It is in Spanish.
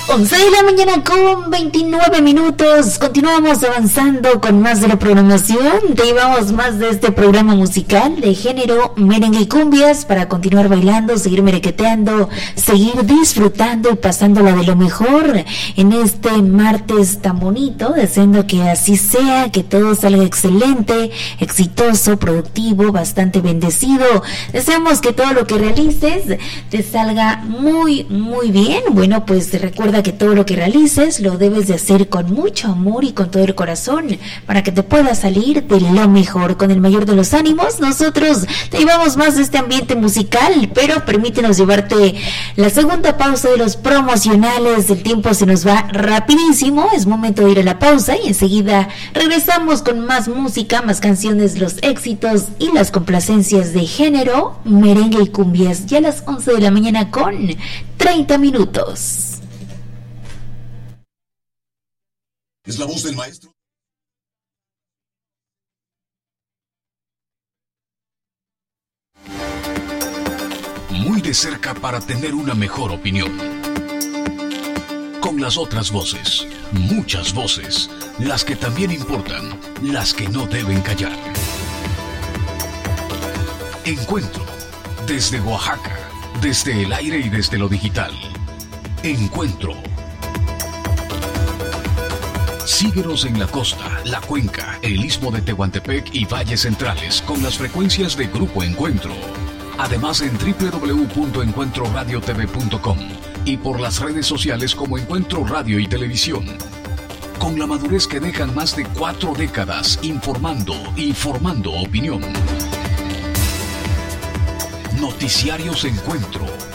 11 de la mañana con 29 minutos. Continuamos avanzando con más de la programación. Te llevamos más de este programa musical de género merengue y cumbias para continuar bailando, seguir merequeteando, seguir disfrutando y pasándola de lo mejor en este martes tan bonito, deseando que así sea, que todo salga excelente, exitoso, productivo, bastante bendecido. Deseamos que todo lo que realices te salga muy, muy bien. Bueno, pues recuerda que todo lo que realices lo debes de hacer con mucho amor y con todo el corazón para que te pueda salir de lo mejor. Con el mayor de los ánimos, nosotros te llevamos más de este ambiente musical, pero permítenos llevarte la segunda pausa de los promocionales. El tiempo se nos va rapidísimo, es momento de ir a la pausa y enseguida regresamos con más música, más canciones, los éxitos y las complacencias de género, merengue y cumbias, ya a las 11 de la mañana con 30 minutos. Es la voz del maestro. Muy de cerca para tener una mejor opinión. Con las otras voces, muchas voces, las que también importan, las que no deben callar. Encuentro, desde Oaxaca, desde el aire y desde lo digital. Encuentro. Síguenos en la costa, la cuenca, el istmo de Tehuantepec y valles centrales con las frecuencias de Grupo Encuentro. Además en www.encuentroradiotv.com y por las redes sociales como Encuentro Radio y Televisión. Con la madurez que dejan más de 4 décadas informando y formando opinión. Noticiarios Encuentro.